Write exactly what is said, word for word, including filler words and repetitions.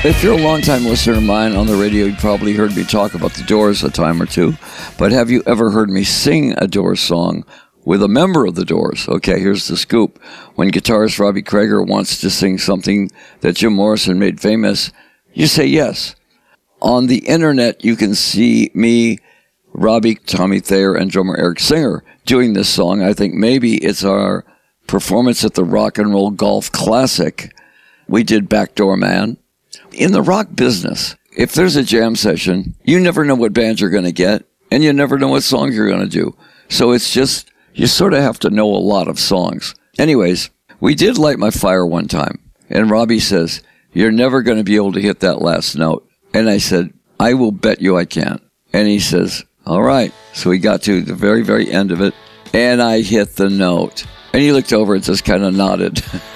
If you're a long-time listener of mine on the radio, you probably heard me talk about the Doors a time or two. But have you ever heard me sing a Doors song with a member of the Doors? Okay, here's the scoop. When guitarist Robbie Krieger wants to sing something that Jim Morrison made famous, you say yes. On the internet, you can see me, Robbie, Tommy Thayer, and drummer Eric Singer doing this song. I think maybe it's our performance at the Rock and Roll Golf Classic. We did Backdoor Man. In the rock business, if there's a jam session, you never know what band you're going to get, and you never know what song you're going to do. So it's just, you sort of have to know a lot of songs. Anyways, we did Light My Fire one time, and Robbie says, "You're never going to be able to hit that last note." And I said, "I will bet you I can't." And he says, "All right." So we got to the very, very end of it, and I hit the note. And he looked over and just kind of nodded.